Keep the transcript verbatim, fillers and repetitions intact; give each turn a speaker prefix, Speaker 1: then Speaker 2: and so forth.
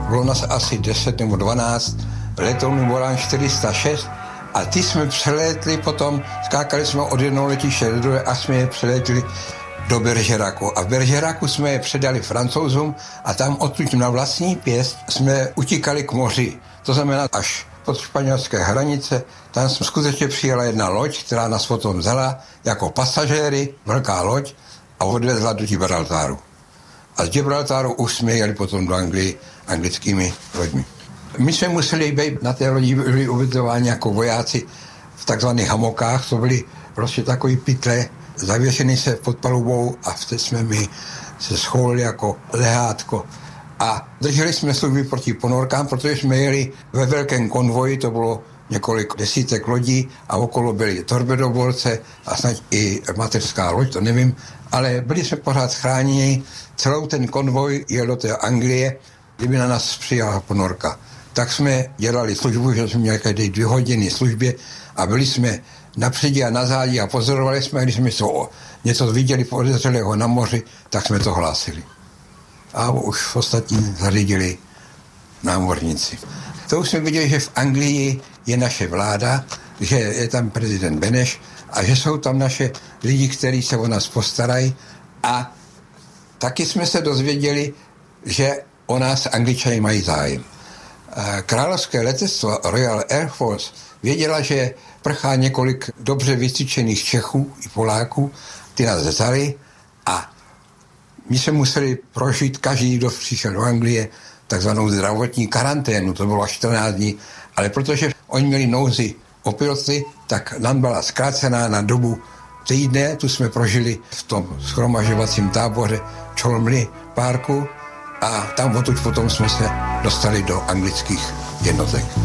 Speaker 1: Bylo nás asi deset nebo dvanáct, letounů volán čtyři sta šest a ty jsme přelétli potom, skákali jsme od jednoho letiště do druhé a jsme je přelétli do Bergeracu. A v Bergeracu jsme je předali Francouzům a tam odtud na vlastní pěst jsme utíkali k moři. To znamená až pod španělské hranice, tam jsme skutečně přijela jedna loď, která nás potom vzala jako pasažéry, velká loď, a odvezla do Gibraltaru. A z Gibraltaru už jsme jeli potom do Anglii anglickými loďmi. My jsme museli být na té lodi, byli ubytováni jako vojáci v takzvaných hamokách, to byly prostě takový pytle, zavěšený se pod palubou a vtedy jsme my se scholili jako lehátko. A drželi jsme služby proti ponorkám, protože jsme jeli ve velkém konvoji, to bylo několik desítek lodí a okolo byly torpedoborce a snad i mateřská loď, to nevím, ale byli jsme pořád chráněni, celou ten konvoj jel do té Anglie, kdyby na nás přijala ponorka. Tak jsme dělali službu, že jsme měli každé dvě hodiny službě a byli jsme napředí a na zádi a pozorovali jsme, když jsme to, něco viděli podezřelého na moři, tak jsme to hlásili. A už ostatní zařídili námořníci. To už jsme viděli, že v Anglii je naše vláda, že je tam prezident Beneš a že jsou tam naše lidi, kteří se o nás postarají. A taky jsme se dozvěděli, že o nás Angličani mají zájem. Královské letectvo Royal Air Force věděla, že prchá několik dobře vycvičených Čechů i Poláků, ty nás vzali a my jsme museli prožít, každý, kdo přišel do Anglie, takzvanou zdravotní karanténu, to bylo čtrnáct dní, ale protože oni měli nouzi o piloty, tak nám byla zkrácená na dobu týdne, tu jsme prožili v tom shromažďovacím táboře Cholmondeley Parku a tam odtud potom jsme se dostali do anglických jednotek.